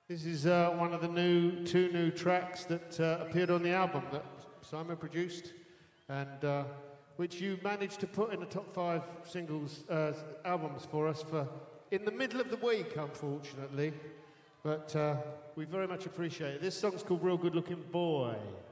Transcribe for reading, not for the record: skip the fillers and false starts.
This is one of the two new tracks that appeared on the album that Simon produced, and which you managed to put in the top 5 singles albums for us for in the middle of the week, unfortunately. But we very much appreciate it. This song's called Real Good Looking Boy.